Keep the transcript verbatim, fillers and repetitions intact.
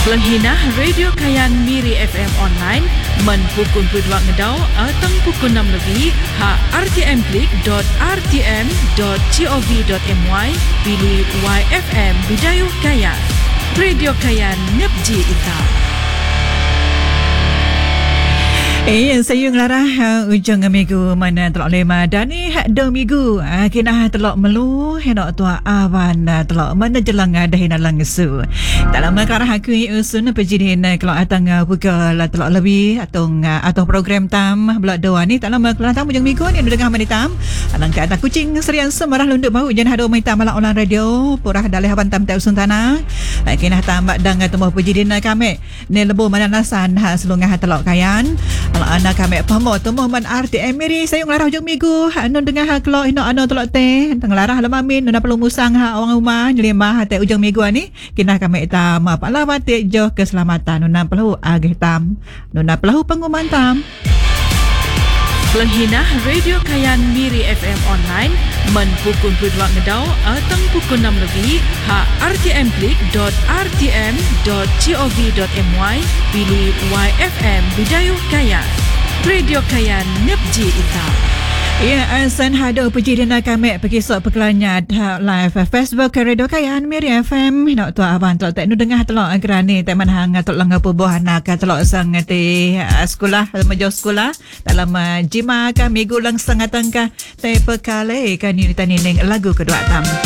Langhinah Radio Kayan Miri F M Online men pukul dua ngedau atau pukul enam lebih ha r t m klik dot r t m dot gov dot my pilih Y F M Bidayuh Kayan. Radio Kayan Nepji Ita. Eh, saya ngelarah uh, ujung minggu mana telok lima dan ni do minggu uh, kena telok melu hendak tua awan uh, telok mana jelang dah hina langsu. Tak lama karah aku usun pejidin kalau atang uh, pukul telok lebih atau uh, atau program tam blok dua ni tak lama kelas tam ujung minggu ni dengar mani tam. Alang ke atas kucing serian semarah lunduk bau jan hado mai tam malang ulang radio purah dalih haban tam ta usun tanah. Uh, kena tam dang temu pejidin kami ni lebu mana nasan ha selungah telok Kayan. Kalau anak kami pamo tu Muhammad R T M Miri saya ngelarah hujung minggu anu dengar ha kelo ino anu telok teh ngelarah lamamin nuna perlu musang ha orang rumah nyelimah ha ujung minggu ni kena kami tam apa lawat jo keselamatan nuna perlu agih tam nuna perlu pengumuman tam. Langhinah Radio Kayan Miri F M Online men pukul dua ngedau atau pukul enam lebih ha r t m klik dot r t m dot gov dot my pilih Y F M Bidayuh Kayan. Radio Kayan Nepji Ita. Ya, asan hado pejidin kami pergi sok pekelanyat live Facebook Radio Kayan Miri F M. Nak tu abang tu tak nu dengar telok kerani tak man hang tok lang apa buah anak telok sang ti sekolah mejo sekolah dalam jima kami gulang sangat angka te pekale kan ni tanining lagu kedua tam.